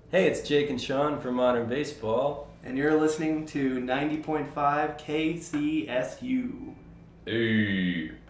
Hey, it's Jake and Sean from Modern Baseball. And you're listening to 90.5 KCSU. Hey.